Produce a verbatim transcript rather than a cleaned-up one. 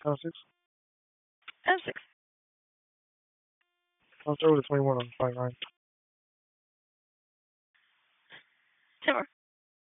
Count six. And six. I'll throw the twenty-one on five nine. Timur.